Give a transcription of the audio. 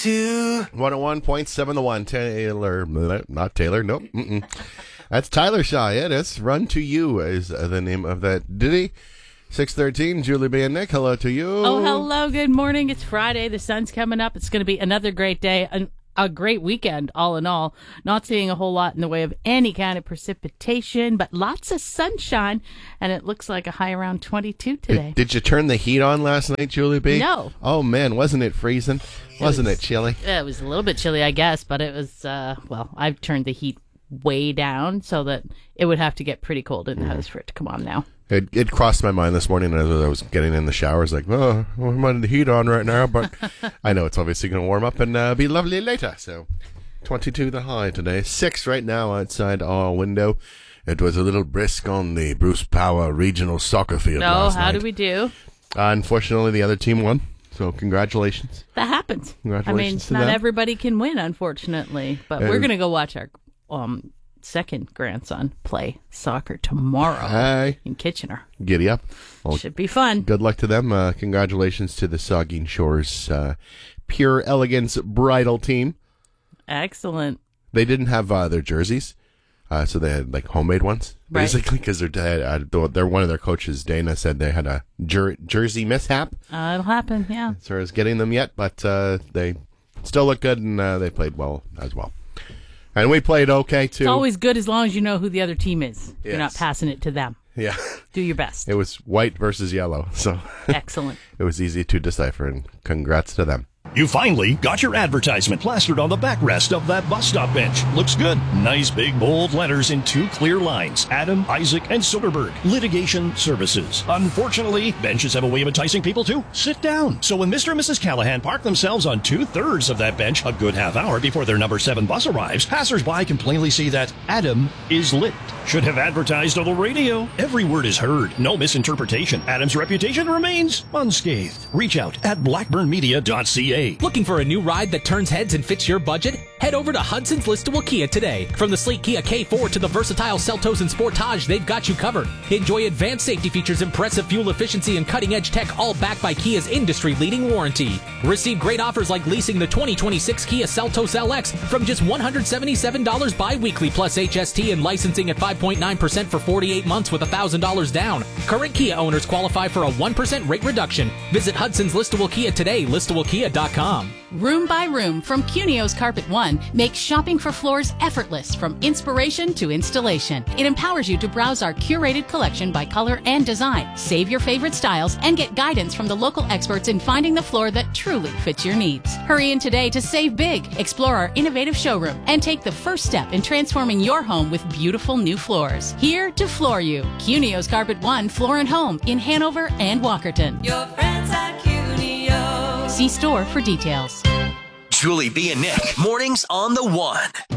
to 101.7 The One. Taylor, not Taylor, nope. That's Tyler Shaw. It is. Run to You is the name of that ditty. 6:13, Julie B. and Nick, hello to you. Oh, hello, good morning. It's Friday. The sun's coming up. It's going to be another great day, a great weekend, all in all. Not seeing a whole lot in the way of any kind of precipitation, but lots of sunshine, and it looks like a high around 22 today. Did you turn the heat on last night, Julie B? No. Oh, man, wasn't it freezing? Wasn't it chilly? It was a little bit chilly, I guess, but it was, I've turned the heat way down so that it would have to get pretty cold in the house for it to come on now. It crossed my mind this morning as I was getting in the shower. I was like, oh, I'm on the heat on right now, but I know it's obviously going to warm up and be lovely later. So 22 the high today, 6 right now outside our window. It was a little brisk on the Bruce Power Regional Soccer Field last night. How did we do? Unfortunately, the other team won. So congratulations. That happens. Congratulations to not them. Everybody can win, unfortunately. But we're going to go watch our second grandson play soccer tomorrow in Kitchener. Giddy up. Well, should be fun. Good luck to them. Congratulations to the Saugeen Shores Pure Elegance Bridal team. Excellent. They didn't have their jerseys, so they had like homemade ones, basically, because their dad, one of their coaches, Dana, said they had a jersey mishap. It'll happen, yeah. As far as getting them yet, but they still look good, and they played well as well. And we played okay, too. It's always good as long as you know who the other team is. Yes. You're not passing it to them. Yeah. Do your best. It was white versus yellow, so excellent. It was easy to decipher, and congrats to them. You finally got your advertisement plastered on the backrest of that bus stop bench. Looks good. Nice big bold letters in 2 clear lines. Adam, Isaac, and Soderberg. Litigation Services. Unfortunately, benches have a way of enticing people to sit down. So when Mr. and Mrs. Callahan park themselves on 2/3 of that bench a good half hour before their number 7 bus arrives, passers-by can plainly see that Adam is lit. Should have advertised on the radio. Every word is heard. No misinterpretation. Adam's reputation remains unscathed. Reach out at blackburnmedia.ca. Looking for a new ride that turns heads and fits your budget? Head over to Hudson's Listable Kia today. From the sleek Kia K4 to the versatile Seltos and Sportage, they've got you covered. Enjoy advanced safety features, impressive fuel efficiency, and cutting-edge tech, all backed by Kia's industry-leading warranty. Receive great offers like leasing the 2026 Kia Seltos LX from just $177 bi-weekly plus HST and licensing at 5.9% for 48 months with $1,000 down. Current Kia owners qualify for a 1% rate reduction. Visit Hudson's Listable Kia today, listablekia.com. Room by Room from Cunio's Carpet One makes shopping for floors effortless from inspiration to installation. It empowers you to browse our curated collection by color and design, save your favorite styles, and get guidance from the local experts in finding the floor that truly fits your needs. Hurry in today to save big, explore our innovative showroom, and take the first step in transforming your home with beautiful new floors. Here to floor you. Cunio's Carpet One Floor and Home in Hanover and Walkerton. your friends at Cuneo. See store for details. Julie B. and Nick, mornings on The One.